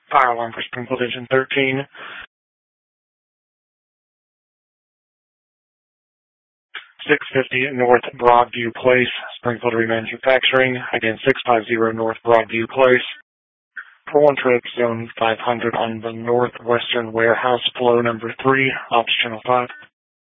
Fire alarm for Springfield Engine 13. 650 North Broadview Place, Springfield Remanufacturing. Again, 650 North Broadview Place. For one trip, zone 500 on the northwestern warehouse, flow number 3, ops channel 5.